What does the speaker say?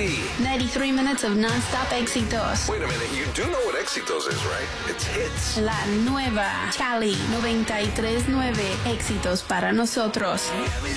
Cali. 93 minutes of non-stop éxitos. Wait a minute, you do know what éxitos is, right? It's hits. La nueva Cali 93.9 éxitos para nosotros.